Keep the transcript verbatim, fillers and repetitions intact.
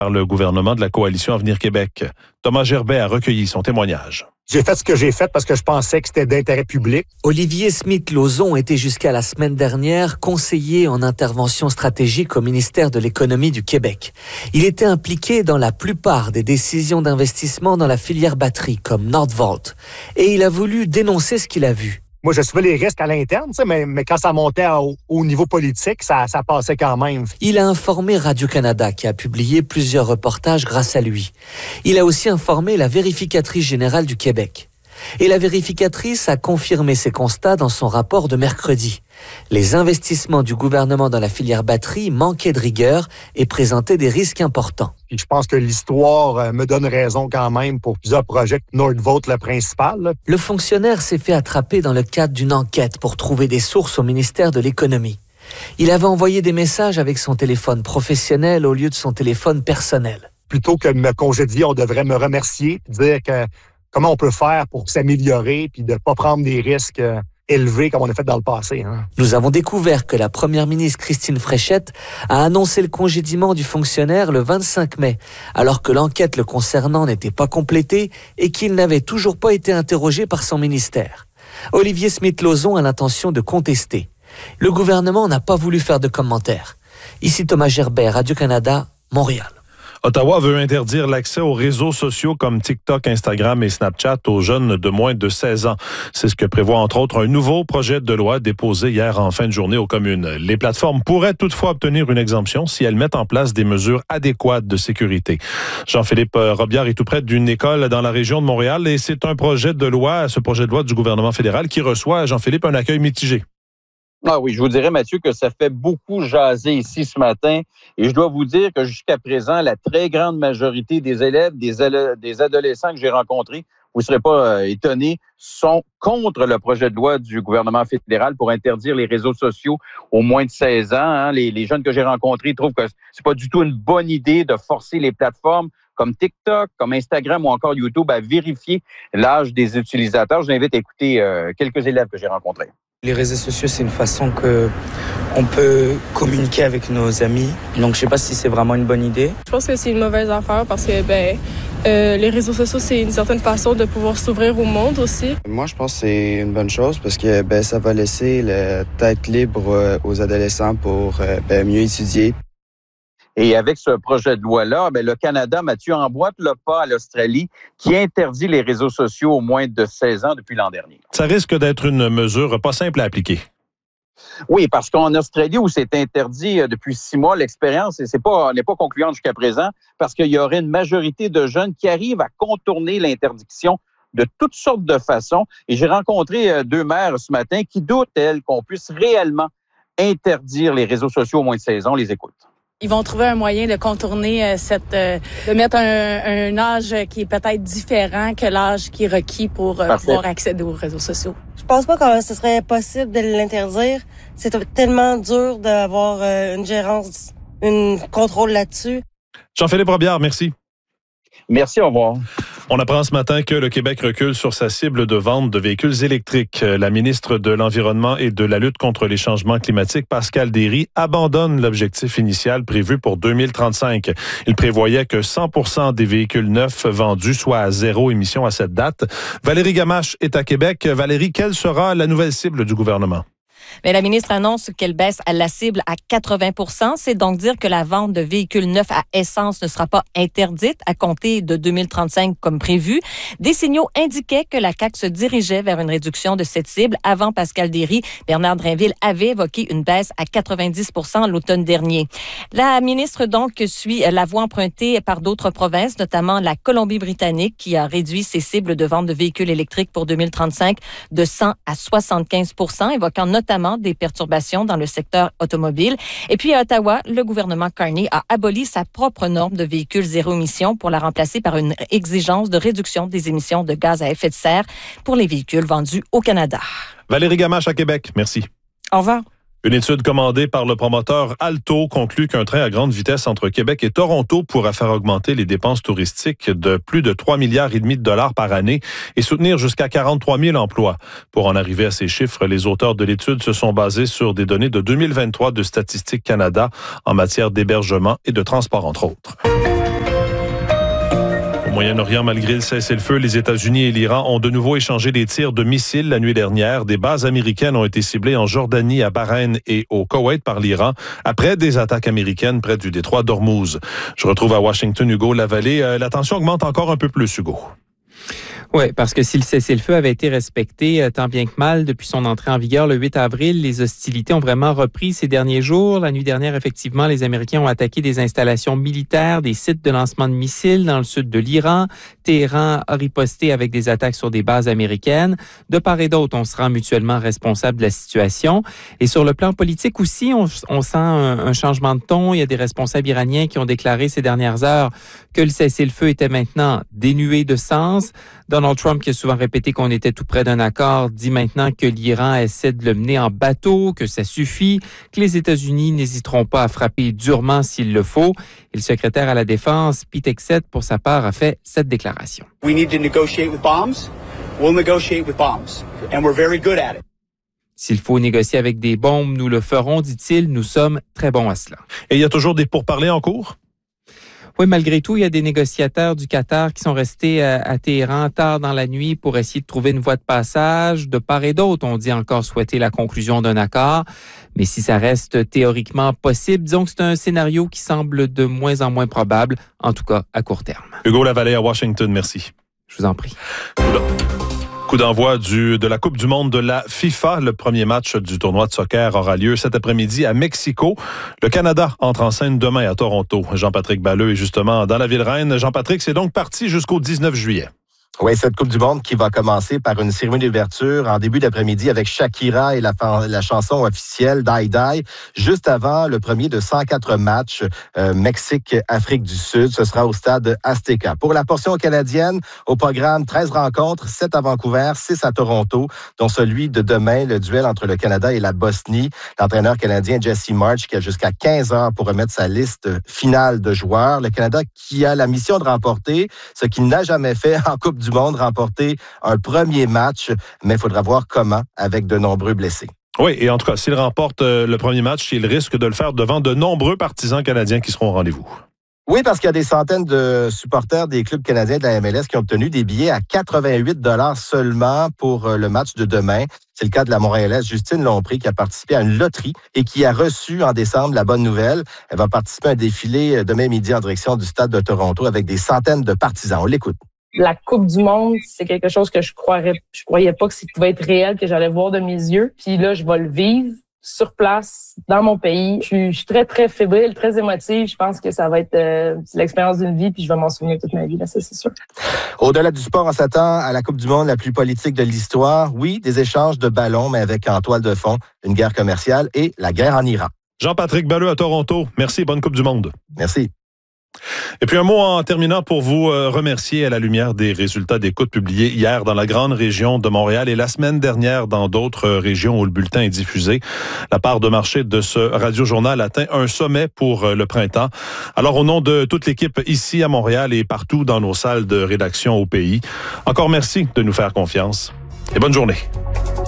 par le gouvernement de la coalition Avenir Québec. Thomas Gerbet a recueilli son témoignage. J'ai fait ce que j'ai fait parce que je pensais que c'était d'intérêt public. Olivier Smith-Lauzon était jusqu'à la semaine dernière conseiller en intervention stratégique au ministère de l'Économie du Québec. Il était impliqué dans la plupart des décisions d'investissement dans la filière batterie, comme Nordvolt. Et il a voulu dénoncer ce qu'il a vu. Moi, j'assumais les risques à l'interne, mais, mais quand ça montait au, au niveau politique, ça, ça passait quand même. Il a informé Radio-Canada, qui a publié plusieurs reportages grâce à lui. Il a aussi informé la vérificatrice générale du Québec. Et la vérificatrice a confirmé ses constats dans son rapport de mercredi. Les investissements du gouvernement dans la filière batterie manquaient de rigueur et présentaient des risques importants. Puis je pense que l'histoire me donne raison quand même pour plusieurs projets. Nordvolt, le principal. Là. Le fonctionnaire s'est fait attraper dans le cadre d'une enquête pour trouver des sources au ministère de l'Économie. Il avait envoyé des messages avec son téléphone professionnel au lieu de son téléphone personnel. Plutôt que de me congédier, on devrait me remercier et dire que comment on peut faire pour s'améliorer puis de ne pas prendre des risques euh, élevés comme on a fait dans le passé. Hein. Nous avons découvert que la première ministre Christine Fréchette a annoncé le congédiement du fonctionnaire le vingt-cinq mai, alors que l'enquête le concernant n'était pas complétée et qu'il n'avait toujours pas été interrogé par son ministère. Olivier Smith-Lauzon a l'intention de contester. Le gouvernement n'a pas voulu faire de commentaires. Ici Thomas Gerbet, Radio-Canada, Montréal. Ottawa veut interdire l'accès aux réseaux sociaux comme TikTok, Instagram et Snapchat aux jeunes de moins de seize ans. C'est ce que prévoit entre autres un nouveau projet de loi déposé hier en fin de journée aux communes. Les plateformes pourraient toutefois obtenir une exemption si elles mettent en place des mesures adéquates de sécurité. Jean-Philippe Robillard est tout près d'une école dans la région de Montréal et c'est un projet de loi, ce projet de loi du gouvernement fédéral qui reçoit, Jean-Philippe, un accueil mitigé. Ah oui, je vous dirais, Mathieu, que ça fait beaucoup jaser ici ce matin. Et je dois vous dire que jusqu'à présent, la très grande majorité des élèves, des, alo- des adolescents que j'ai rencontrés, vous ne serez pas euh, étonnés, sont contre le projet de loi du gouvernement fédéral pour interdire les réseaux sociaux aux moins de seize ans. Hein. Les, les jeunes que j'ai rencontrés trouvent que c'est pas du tout une bonne idée de forcer les plateformes comme TikTok, comme Instagram ou encore YouTube à vérifier l'âge des utilisateurs. Je vous invite à écouter euh, quelques élèves que j'ai rencontrés. Les réseaux sociaux, c'est une façon que on peut communiquer avec nos amis. Donc, je sais pas si c'est vraiment une bonne idée. Je pense que c'est une mauvaise affaire parce que ben, euh, les réseaux sociaux, c'est une certaine façon de pouvoir s'ouvrir au monde aussi. Moi, je pense que c'est une bonne chose parce que ben, ça va laisser la tête libre aux adolescents pour ben, mieux étudier. Et avec ce projet de loi-là, ben, le Canada, Mathieu, emboîte le pas à l'Australie qui interdit les réseaux sociaux aux moins de seize ans depuis l'an dernier. Ça risque d'être une mesure pas simple à appliquer. Oui, parce qu'en Australie, où c'est interdit depuis six mois, l'expérience c'est pas, n'est pas concluante jusqu'à présent parce qu'il y aurait une majorité de jeunes qui arrivent à contourner l'interdiction de toutes sortes de façons. Et j'ai rencontré deux mères ce matin qui doutent, elles, qu'on puisse réellement interdire les réseaux sociaux aux moins de seize ans. On les écoute. Ils vont trouver un moyen de contourner cette, euh, de mettre un, un âge qui est peut-être différent que l'âge qui est requis pour euh, pouvoir accéder aux réseaux sociaux. Je pense pas que ce serait possible de l'interdire. C'est tellement dur d'avoir euh, une gérance, un contrôle là-dessus. Jean-Philippe Robillard, merci. Merci, au revoir. On apprend ce matin que le Québec recule sur sa cible de vente de véhicules électriques. La ministre de l'Environnement et de la lutte contre les changements climatiques, Pascale Derry, abandonne l'objectif initial prévu pour deux mille trente-cinq. Il prévoyait que cent pour cent des véhicules neufs vendus soient à zéro émission à cette date. Valérie Gamache est à Québec. Valérie, quelle sera la nouvelle cible du gouvernement? Mais la ministre annonce qu'elle baisse la cible à quatre-vingts pour cent. C'est donc dire que la vente de véhicules neufs à essence ne sera pas interdite à compter de deux mille trente-cinq comme prévu. Des signaux indiquaient que la C A Q se dirigeait vers une réduction de cette cible. Avant Pascale Derry, Bernard Drinville avait évoqué une baisse à quatre-vingt-dix pour cent l'automne dernier. La ministre donc suit la voie empruntée par d'autres provinces, notamment la Colombie-Britannique, qui a réduit ses cibles de vente de véhicules électriques pour deux mille trente-cinq de cent à soixante-quinze pour cent, évoquant notamment des perturbations dans le secteur automobile. Et puis à Ottawa, le gouvernement Carney a aboli sa propre norme de véhicules zéro émission pour la remplacer par une exigence de réduction des émissions de gaz à effet de serre pour les véhicules vendus au Canada. Valérie Gamache à Québec, merci. Au revoir. Une étude commandée par le promoteur Alto conclut qu'un train à grande vitesse entre Québec et Toronto pourra faire augmenter les dépenses touristiques de plus de trois milliards et demi de dollars par année et soutenir jusqu'à quarante-trois mille emplois. Pour en arriver à ces chiffres, les auteurs de l'étude se sont basés sur des données de deux mille vingt-trois de Statistique Canada en matière d'hébergement et de transport, entre autres. Moyen-Orient, malgré le cessez-le-feu, les États-Unis et l'Iran ont de nouveau échangé des tirs de missiles la nuit dernière. Des bases américaines ont été ciblées en Jordanie, à Bahreïn et au Koweït par l'Iran, après des attaques américaines près du détroit d'Ormuz. Je retrouve à Washington Hugo Lavallée. Euh, la tension augmente encore un peu plus, Hugo. Oui, parce que si le cessez-le-feu avait été respecté tant bien que mal depuis son entrée en vigueur le huit avril, les hostilités ont vraiment repris ces derniers jours. La nuit dernière, effectivement, les Américains ont attaqué des installations militaires, des sites de lancement de missiles dans le sud de l'Iran. Téhéran a riposté avec des attaques sur des bases américaines. De part et d'autre, on se rend mutuellement responsable de la situation. Et sur le plan politique aussi, on, on sent un, un changement de ton. Il y a des responsables iraniens qui ont déclaré ces dernières heures que le cessez-le-feu était maintenant dénué de sens. Donald Trump, qui a souvent répété qu'on était tout près d'un accord, dit maintenant que l'Iran essaie de le mener en bateau, que ça suffit, que les États-Unis n'hésiteront pas à frapper durement s'il le faut. Et le secrétaire à la Défense, Pete Hegseth, pour sa part, a fait cette déclaration. We need to negotiate with bombs. We'll negotiate with bombs. And we're very good at it. S'il faut négocier avec des bombes, nous le ferons, dit-il. Nous sommes très bons à cela. Et il y a toujours des pourparlers en cours? Oui, malgré tout, il y a des négociateurs du Qatar qui sont restés à, à Téhéran tard dans la nuit pour essayer de trouver une voie de passage. De part et d'autre, on dit encore souhaiter la conclusion d'un accord. Mais si ça reste théoriquement possible, disons que c'est un scénario qui semble de moins en moins probable, en tout cas à court terme. Hugo Lavallée à Washington, merci. Je vous en prie. Coup d'envoi du, de la Coupe du monde de la FIFA. Le premier match du tournoi de soccer aura lieu cet après-midi à Mexico. Le Canada entre en scène demain à Toronto. Jean-Patrick Balleux est justement dans la ville reine. Jean-Patrick, c'est donc parti jusqu'au dix-neuf juillet. Oui, cette Coupe du monde qui va commencer par une cérémonie d'ouverture en début d'après-midi avec Shakira et la, la chanson officielle Die Die, juste avant le premier de cent quatre matchs euh, Mexique-Afrique du Sud. Ce sera au stade Azteca. Pour la portion canadienne, au programme treize rencontres, sept à Vancouver, six à Toronto, dont celui de demain, le duel entre le Canada et la Bosnie. L'entraîneur canadien Jesse March qui a jusqu'à quinze heures pour remettre sa liste finale de joueurs. Le Canada qui a la mission de remporter ce qu'il n'a jamais fait en Coupe du monde, remporter un premier match, mais il faudra voir comment avec de nombreux blessés. Oui, et en tout cas, s'il remporte euh, le premier match, il risque de le faire devant de nombreux partisans canadiens qui seront au rendez-vous. Oui, parce qu'il y a des centaines de supporters des clubs canadiens de la M L S qui ont obtenu des billets à quatre-vingt-huit dollars seulement pour le match de demain. C'est le cas de la Montréalaise Justine Lompré qui a participé à une loterie et qui a reçu en décembre la bonne nouvelle. Elle va participer à un défilé demain midi en direction du stade de Toronto avec des centaines de partisans. On l'écoute. La Coupe du monde, c'est quelque chose que je croirais, je croyais pas que ça pouvait être réel, que j'allais voir de mes yeux. Puis là, je vais le vivre sur place, dans mon pays. Je suis, je suis très, très fébrile, très émotive. Je pense que ça va être euh, l'expérience d'une vie, puis je vais m'en souvenir toute ma vie, là, ça, c'est sûr. Au-delà du sport, on s'attend à la Coupe du monde la plus politique de l'histoire. Oui, des échanges de ballons, mais avec en toile de fond une guerre commerciale et la guerre en Iran. Jean-Patrick Balleux à Toronto. Merci, bonne Coupe du monde. Merci. Et puis un mot en terminant pour vous remercier à la lumière des résultats d'écoute publiés hier dans la grande région de Montréal et la semaine dernière dans d'autres régions où le bulletin est diffusé. La part de marché de ce radiojournal atteint un sommet pour le printemps. Alors au nom de toute l'équipe ici à Montréal et partout dans nos salles de rédaction au pays, encore merci de nous faire confiance et bonne journée.